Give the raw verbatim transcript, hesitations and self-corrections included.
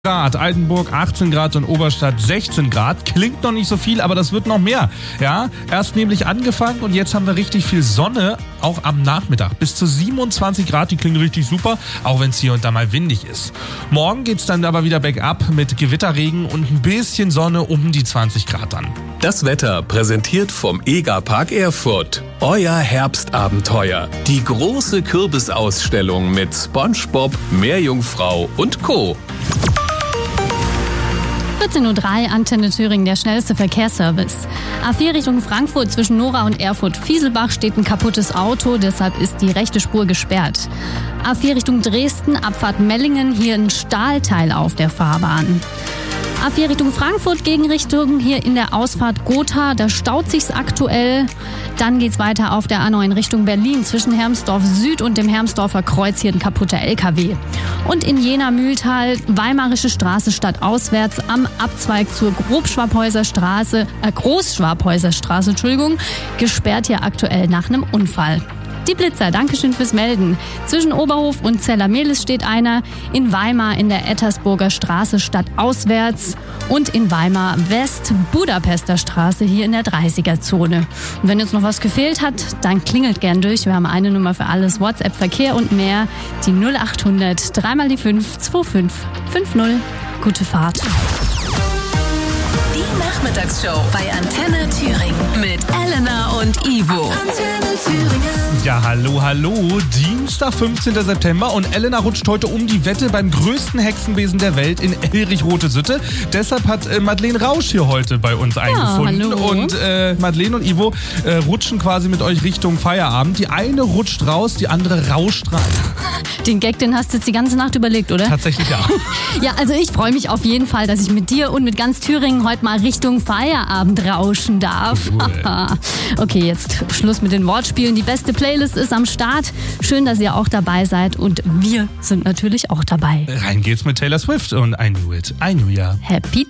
Grad, Altenburg achtzehn Grad und Oberstadt sechzehn Grad. Klingt noch nicht so viel, aber das wird noch mehr. Ja, erst nämlich angefangen und jetzt haben wir richtig viel Sonne, auch am Nachmittag. Bis zu siebenundzwanzig Grad, die klingen richtig super, auch wenn es hier und da mal windig ist. Morgen geht's dann aber wieder bergab mit Gewitterregen und ein bisschen Sonne um die zwanzig Grad an. Das Wetter präsentiert vom EGA-Park Erfurt. Euer Herbstabenteuer. Die große Kürbisausstellung mit SpongeBob, Meerjungfrau und Co. vierzehn Uhr drei, Antenne Thüringen, der schnellste Verkehrsservice. A vier Richtung Frankfurt zwischen Nora und Erfurt-Fieselbach steht ein kaputtes Auto, deshalb ist die rechte Spur gesperrt. A vier Richtung Dresden, Abfahrt Mellingen, hier ein Stahlteil auf der Fahrbahn. A vier Richtung Frankfurt, Gegenrichtung, hier in der Ausfahrt Gotha, da staut sich's aktuell. Dann geht's weiter auf der A neun Richtung Berlin zwischen Hermsdorf Süd und dem Hermsdorfer Kreuz, hier ein kaputter L K W. Und in Jena-Mühltal, Weimarische Straße stadtauswärts am Abzweig zur Grobschwabhäuser Straße, äh, Großschwabhäuser Straße, Entschuldigung, gesperrt hier aktuell nach einem Unfall. Die Blitzer, Dankeschön fürs Melden. Zwischen Oberhof und Zellermehlis steht einer, in Weimar in der Ettersburger Straße stadtauswärts und in Weimar West Budapester Straße hier in der dreißiger-Zone. Und wenn jetzt noch was gefehlt hat, dann klingelt gern durch. Wir haben eine Nummer für alles, WhatsApp, Verkehr und mehr, die null achthundert, dreimal die fünf, zwei fünf fünf null. Gute Fahrt. Die Nachmittagsshow bei Antenne Thüringen mit Elena und Ivo. Antenne Thüringen. Ja, hallo, hallo. Dienstag, fünfzehnter September und Elena rutscht heute um die Wette beim größten Hexenwesen der Welt in Elrich-Rote-Sitte. Deshalb hat äh, Madeleine Rausch hier heute bei uns eingefunden. Hallo. Und äh, Madeleine und Ivo äh, rutschen quasi mit euch Richtung Feierabend. Die eine rutscht raus, die andere rauscht rein. Den Gag, den hast du jetzt die ganze Nacht überlegt, oder? Tatsächlich ja. Ja, also ich freue mich auf jeden Fall, dass ich mit dir und mit ganz Thüringen heute mal Richtung Feierabend rauschen darf. Cool. Okay, jetzt Schluss mit den Wortspielen. Die beste Playlist ist am Start. Schön, dass ihr auch dabei seid und wir sind natürlich auch dabei. Rein geht's mit Taylor Swift und I Knew It. I Knew Ya. Happy